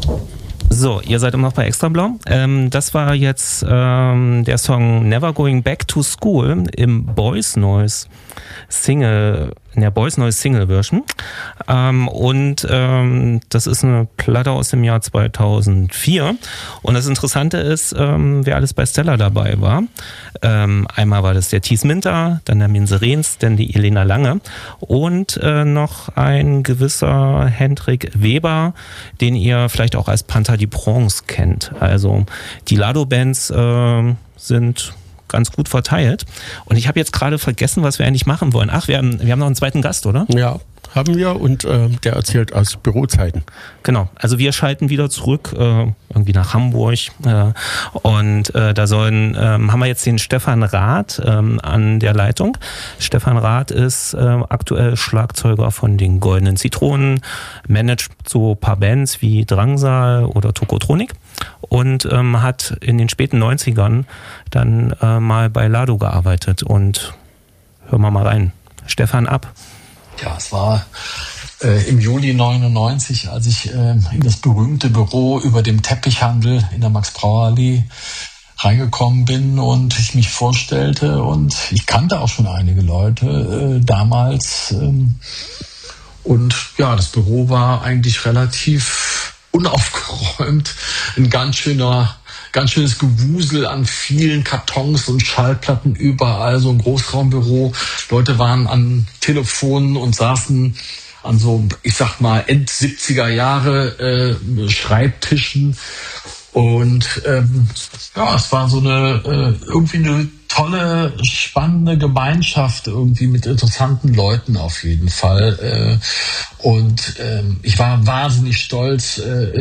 So, ihr seid immer noch bei Extra Blau. Das war jetzt der Song Never Going Back to School im Boys Noise Single, in der Boys Noise Single Version. Das ist eine Platte aus dem Jahr 2004. Und das Interessante ist, wer alles bei Stella dabei war. Einmal war das der Thies Minter, dann der Minse Rehns, dann die Elena Lange und noch ein gewisser Hendrik Weber, den ihr vielleicht auch als Panther die Bronze kennt. Also die Lado-Bands sind ganz gut verteilt. Und ich habe jetzt gerade vergessen, was wir eigentlich machen wollen. Ach, wir haben noch einen zweiten Gast, oder? Ja, haben wir, und der erzählt aus Bürozeiten. Genau, also wir schalten wieder zurück irgendwie nach Hamburg da haben wir jetzt den Stefan Rath an der Leitung. Stefan Rath ist aktuell Schlagzeuger von den Goldenen Zitronen, managt so ein paar Bands wie Drangsal oder Tokotronik und hat in den späten 90ern dann mal bei Lado gearbeitet. Und hören wir mal rein. Stefan, ab. Ja, es war im Juli 99, als ich in das berühmte Büro über dem Teppichhandel in der Max-Brauer-Allee reingekommen bin und ich mich vorstellte, und ich kannte auch schon einige Leute damals. Und ja, das Büro war eigentlich relativ unaufgeräumt, ein ganz schönes Gewusel an vielen Kartons und Schallplatten überall, so ein Großraumbüro. Leute waren an Telefonen und saßen an so, ich sag mal, End-70er Jahre Schreibtischen. Und es war so irgendwie eine tolle, spannende Gemeinschaft, irgendwie mit interessanten Leuten auf jeden Fall. Ich war wahnsinnig stolz,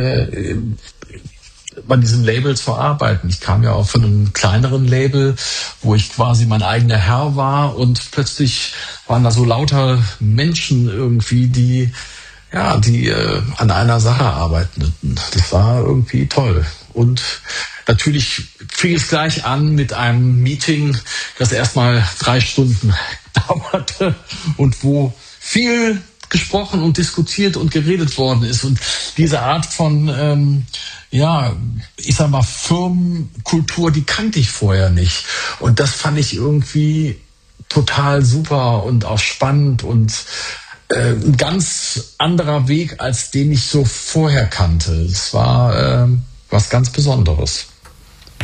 bei diesem Label zu arbeiten. Ich kam ja auch von einem kleineren Label, wo ich quasi mein eigener Herr war, und plötzlich waren da so lauter Menschen irgendwie, die an einer Sache arbeiteten. Das war irgendwie toll. Und natürlich fing es gleich an mit einem Meeting, das erstmal 3 Stunden dauerte und wo viel gesprochen und diskutiert und geredet worden ist. Und diese Art von ich sag mal, Firmenkultur, die kannte ich vorher nicht. Und das fand ich irgendwie total super und auch spannend und ein ganz anderer Weg, als den ich so vorher kannte. Es war was ganz Besonderes.